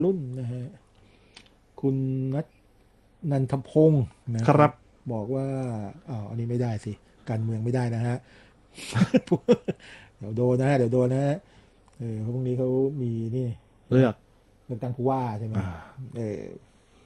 รุ่นนะฮะคุณนัทนันทพงศ์นะครับครับบอกว่าอันนี้ไม่ได้สิการเมืองไม่ได้นะฮะเดี๋ยวโดนนะฮะเดี๋ยวโดนนะฮะเพราะพรุ่งนี้เขามีนี่นะเลือกเลือกตั้งผู้ว่าใช่ไหมอ่าเออ